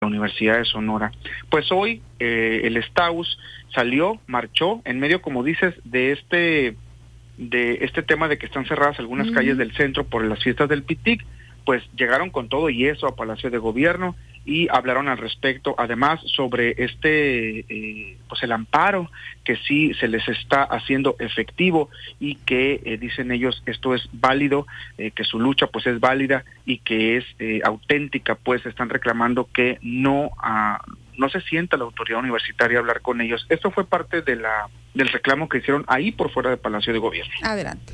la Universidad de Sonora. Pues hoy el STAUS marchó en medio, como dices, de este tema de que están cerradas algunas calles del centro por las fiestas del Pitic. Pues llegaron con todo y eso a Palacio de Gobierno y hablaron al respecto, además sobre pues el amparo que sí se les está haciendo efectivo y que dicen ellos esto es válido, que su lucha pues es válida y que es auténtica, pues están reclamando que no se sienta la autoridad universitaria a hablar con ellos. Esto fue parte del reclamo que hicieron ahí por fuera del Palacio de Gobierno. Adelante.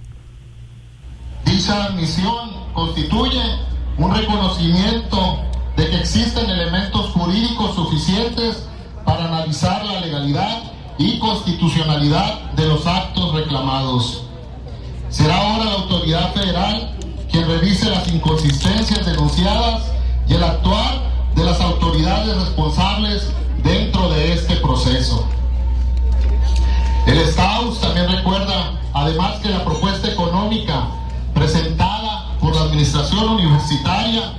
Dicha admisión constituye un reconocimiento de que existen elementos jurídicos suficientes para analizar la legalidad y constitucionalidad de los actos reclamados. Será ahora la autoridad federal quien revise las inconsistencias denunciadas y el actuar de las autoridades responsables dentro de este proceso. El STAUS también recuerda, además, que la propuesta económica presentada por la administración universitaria.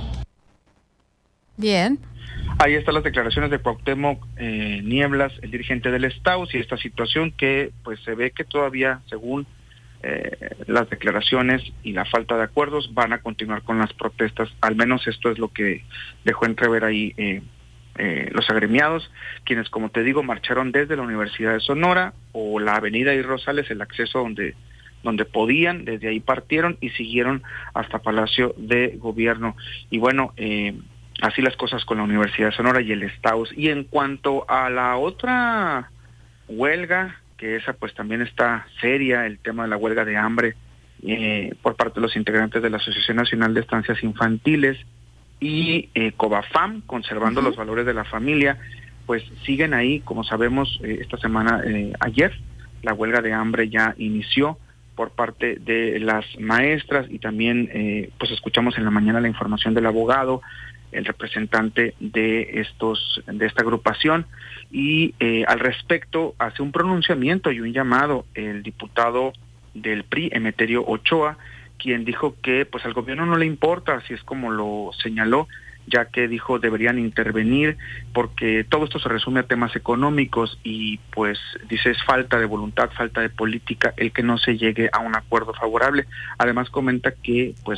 Bien. Ahí están las declaraciones de Cuauhtémoc Nieblas, el dirigente del STAUS, y esta situación que pues se ve que todavía, según las declaraciones y la falta de acuerdos, van a continuar con las protestas. Al menos esto es lo que dejó entrever ahí los agremiados, quienes, como te digo, marcharon desde la Universidad de Sonora o la avenida y Rosales, el acceso donde podían, desde ahí partieron y siguieron hasta Palacio de Gobierno. Y bueno, así las cosas con la Universidad de Sonora y el STAUS. Y en cuanto a la otra huelga, que esa pues también está seria, el tema de la huelga de hambre por parte de los integrantes de la Asociación Nacional de Estancias Infantiles y COBAFAM, conservando los valores de la familia, pues siguen ahí, como sabemos, esta semana, ayer, la huelga de hambre ya inició por parte de las maestras y también pues escuchamos en la mañana la información del abogado, el representante de esta agrupación, y al respecto hace un pronunciamiento y un llamado el diputado del PRI, Emeterio Ochoa, quien dijo que pues al gobierno no le importa, así es como lo señaló, ya que dijo deberían intervenir porque todo esto se resume a temas económicos y pues dice es falta de voluntad, falta de política el que no se llegue a un acuerdo favorable. Además comenta que pues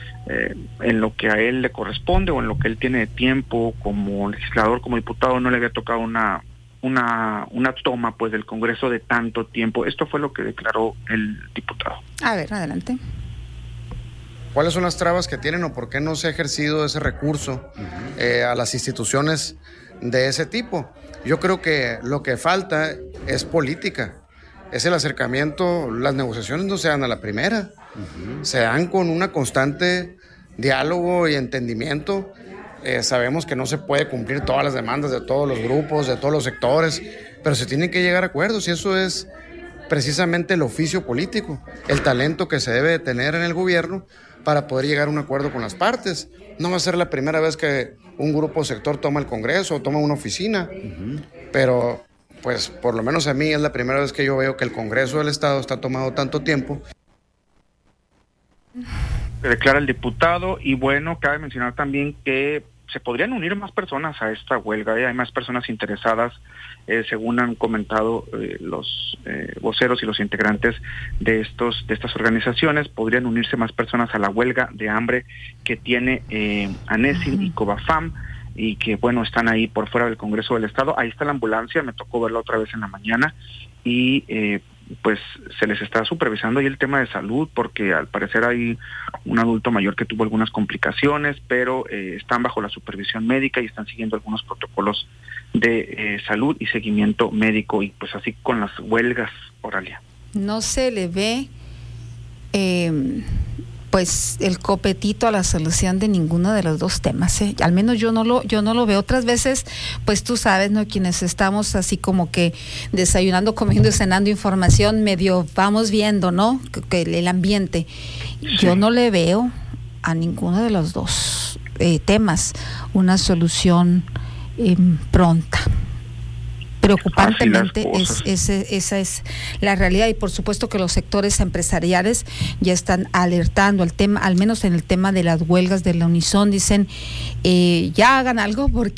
en lo que a él le corresponde o en lo que él tiene de tiempo como legislador, como diputado, no le había tocado una toma pues del Congreso de tanto tiempo. Esto fue lo que declaró el diputado. A ver, adelante. ¿Cuáles son las trabas que tienen o por qué no se ha ejercido ese recurso a las instituciones de ese tipo? Yo creo que lo que falta es política, es el acercamiento. Las negociaciones no se dan a la primera, se dan con una constante diálogo y entendimiento. Sabemos que no se puede cumplir todas las demandas de todos los grupos, de todos los sectores, pero se tienen que llegar a acuerdos y eso es precisamente el oficio político, el talento que se debe de tener en el gobierno para poder llegar a un acuerdo con las partes. No va a ser la primera vez que un grupo o sector toma el Congreso o toma una oficina, pero pues por lo menos a mí es la primera vez que yo veo que el Congreso del Estado está tomando tanto tiempo. Declara el diputado y bueno, cabe mencionar también que se podrían unir más personas a esta huelga, hay más personas interesadas, según han comentado los voceros y los integrantes de estas organizaciones, podrían unirse más personas a la huelga de hambre que tiene ANESIM y COBAFAM, y que bueno, están ahí por fuera del Congreso del Estado. Ahí está la ambulancia, me tocó verla otra vez en la mañana, y pues se les está supervisando ahí el tema de salud, porque al parecer hay un adulto mayor que tuvo algunas complicaciones, pero están bajo la supervisión médica y están siguiendo algunos protocolos de salud y seguimiento médico, y pues así con las huelgas, Oralia. No se le ve pues el copetito a la solución de ninguno de los dos temas, al menos yo no lo veo. Otras veces, pues tú sabes, ¿no? Quienes estamos así como que desayunando, comiendo, cenando información, medio vamos viendo, ¿no? Que el ambiente. Sí. Yo no le veo a ninguno de los dos temas una solución pronta. preocupantemente esa es la realidad, y por supuesto que los sectores empresariales ya están alertando al tema, al menos en el tema de las huelgas de la Unison, dicen ya hagan algo porque